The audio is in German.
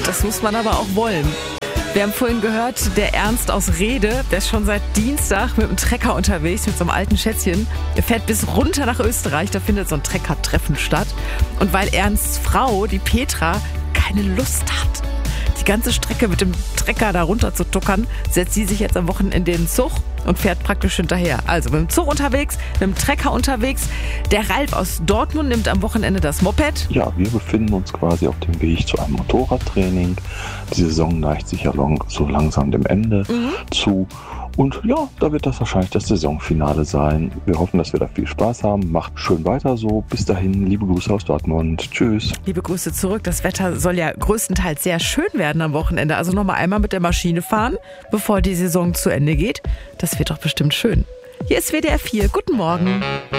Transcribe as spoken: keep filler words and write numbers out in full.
Das muss man aber auch wollen. Wir haben vorhin gehört, der Ernst aus Rede, der ist schon seit Dienstag mit einem Trecker unterwegs, mit so einem alten Schätzchen. Er fährt bis runter nach Österreich, da findet so ein Treckertreffen statt. Und weil Ernsts Frau, die Petra, keine Lust hat, die ganze Strecke mit dem Trecker da runter zu tuckern, setzt sie sich jetzt am Wochenende in den Zug und fährt praktisch hinterher. Also mit dem Zug unterwegs, mit dem Trecker unterwegs. Der Ralf aus Dortmund nimmt am Wochenende das Moped. Ja, wir befinden uns quasi auf dem Weg zu einem Motorradtraining. Die Saison neigt sich ja lang, so langsam dem Ende mhm. zu. Und ja, da wird das wahrscheinlich das Saisonfinale sein. Wir hoffen, dass wir da viel Spaß haben. Macht schön weiter so. Bis dahin, liebe Grüße aus Dortmund. Tschüss. Liebe Grüße zurück. Das Wetter soll ja größtenteils sehr schön werden am Wochenende. Also nochmal einmal mit der Maschine fahren, bevor die Saison zu Ende geht. Das wird doch bestimmt schön. Hier ist W D R vier. Guten Morgen.